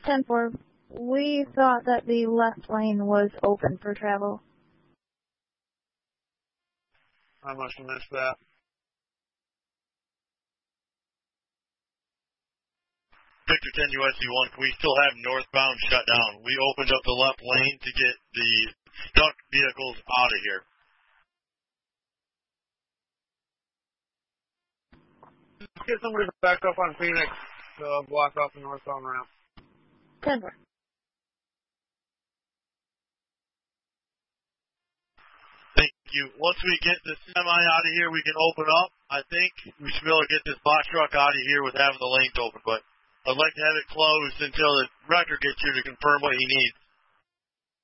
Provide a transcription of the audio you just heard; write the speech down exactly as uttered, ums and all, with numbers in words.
ten four. We thought that the left lane was open for travel. I must have missed that. Victor ten U S C one, we still have northbound shut down. We opened up the left lane to get the stuck vehicles out of here. Let's get somebody back up on Phoenix to block off the northbound ramp. ten four. Thank you. Once we get the semi out of here, we can open up. I think we should be able to get this box truck out of here with having the lanes open, but I'd like to have it closed until the wrecker gets here to confirm what he needs.